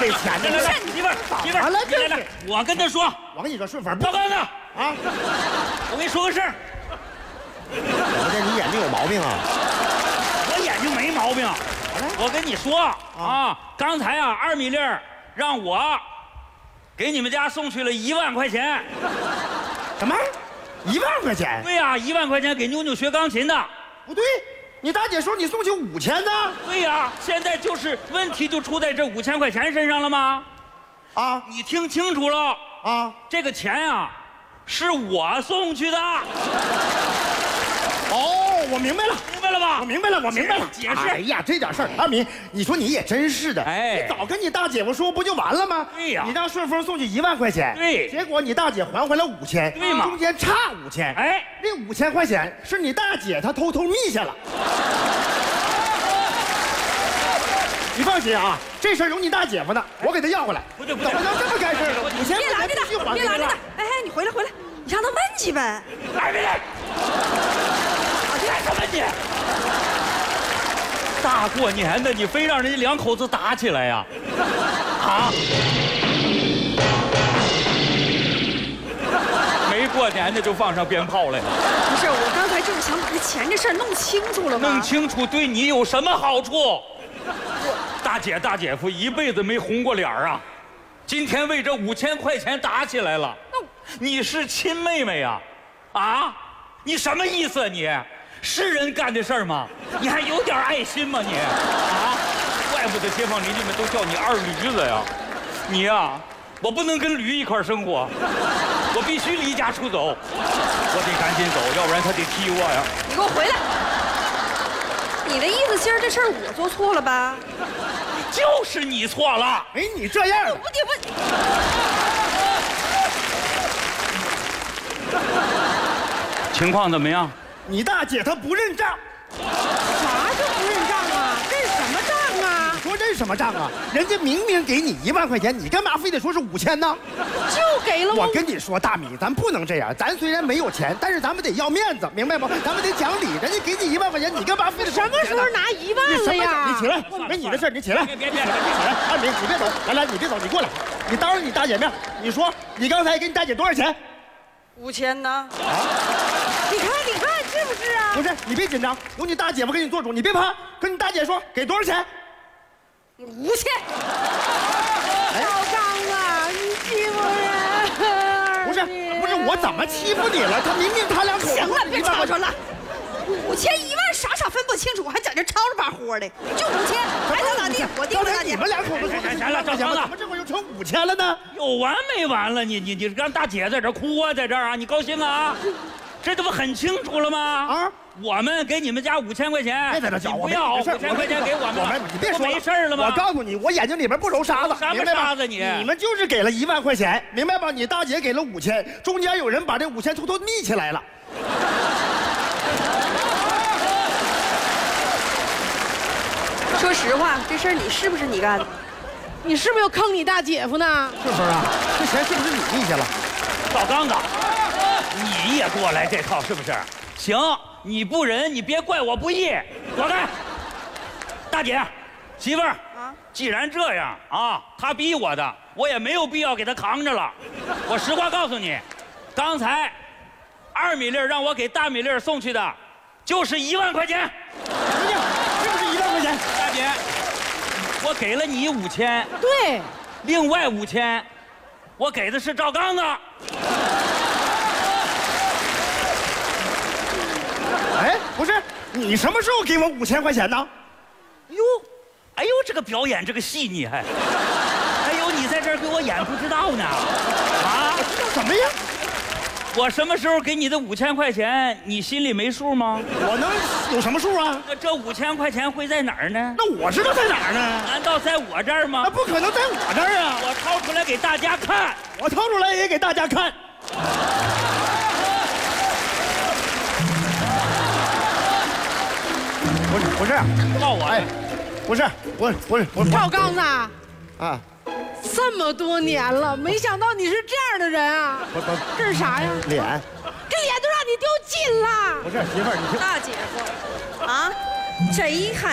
给钱的。 来，媳妇儿，你来，我跟他说， 我跟你说，顺风赵刚子啊， 我跟你说个事儿， 我这你眼睛有毛病啊？ 我眼睛没毛病。我跟你说啊，刚才啊，二米粒儿让我给你们家送去了1万块钱。 什么？1万块钱？ 对呀，1万块钱给妞妞学钢琴的。 不对，你大姐说你送去5000呢？ 对呀，现在就是问题就出在这5000块钱身上了吗？ 啊， 你听清楚了啊， 这个钱啊，是我送去的。 哦，我明白了。 明白了吧？ 我明白了。 解释。 哎呀，这点事儿，二米，你说你也真是的， 哎你早跟你大姐夫说不就完了吗？ 对呀你让顺丰送去1万块钱， 对结果你大姐还回来5000， 对嘛中间差5000， 哎， 那5000块钱是你大姐她偷密下了。你放心啊，这事儿有你大姐夫呢，我给他要回来。 不对， 怎么能这么干事呢？5000 别拦着必须他， 还给他了别拦着他。哎，你回来，你让他问去呗。 来没来？干什么你？大过年的，你非让人家两口子打起来呀？啊？没过年的就放上鞭炮来了。 不是，我刚才就是想把这钱这事儿弄清楚了嘛。 弄清楚对你有什么好处？大姐大姐夫一辈子没红过脸啊，今天为这5000块钱打起来了。你是亲妹妹呀？啊？你什么意思你？是人干的事儿吗？你还有点爱心吗你？啊？怪不得街坊邻居们都叫你二驴子呀！你呀，我不能跟驴一块生活，我必须离家出走，我得赶紧走，要不然他得踢我呀！ 你给我回来！你的意思，今儿这事儿我做错了吧？ 就是你错了。 哎，你这样， 我情况怎么样？ 你大姐她不认账。 啥就不认账啊？认什么账啊？ 你说认什么账啊？人家明明给你1万块钱，你干嘛非得说是5000呢？ 就给了我跟你说，大米，咱不能这样。咱虽然没有钱，但是咱们得要面子，明白不？咱们得讲理。人家给你1万块钱，你干嘛非得说什么时候拿1万了呀？ 你起来，没你的事，你起来。 别， 起来，二米，你别走，来，你别走，你过来。你当着你大姐面，你说你刚才给你大姐多少钱 ？5000呢？ 啊？ 你看，是不是啊？ 不是，你别紧张，有你大姐夫给你做主，你别怕，跟你大姐说给多少钱。 5000。老张啊，你欺负人！ 不是，我怎么欺负你了？他明明他两口子。 行了，别吵吵了。5000、1万，傻分不清楚，还在这吵着把活的，就5000，还能咋地？我定了你们两口子行了，赵强子， 怎么这会又成5000了呢？ 有完没完了？你让大姐在这哭啊，在这儿啊，你高兴啊？这不很清楚了吗？啊！我们给你们家5000块钱， 别在这搅和， 不要5000块钱给我们， 你别说没事了吗？ 我告诉你，我眼睛里边不揉沙子， 什么沙子你？ 你们就是给了1万块钱，明白吧？你大姐给了5000，中间有人把这5000偷偷密起来了。 说实话，这事儿你是不是你干的？ 你是不是又坑你大姐夫呢？ 顺风啊，这钱是不是你密下了？ 赵刚子，你也过来这套是不是？行，你不仁，你别怪我不义。躲开，大姐，媳妇儿啊，既然这样啊，他逼我的，我也没有必要给他扛着了。我实话告诉你，刚才2米粒让我给大米粒送去的，就是1万块钱。 是不是1万块钱？ 大姐，我给了你5000， 对， 另外5000，我给的是赵刚子。 哎，不是，你什么时候给我5000块钱呢？ 哎呦，这个表演这个细腻还，哎呦，你在这儿给我演不知道呢，啊？ 知道什么呀？ 我什么时候给你的5000块钱，你心里没数吗？ 我能有什么数啊？ 那这5000块钱会在哪儿呢？ 那我知道在哪儿呢？ 难道在我这儿吗？ 那不可能在我这儿啊！ 我掏出来给大家看， 我掏出来也给大家看。不是， 告我哎，不是，我赵刚子啊， 啊， 这么多年了，没想到你是这样的人啊！这是啥呀？ 脸， 这脸都让你丢尽了。 不是媳妇儿，你听。 大姐夫，啊，谁还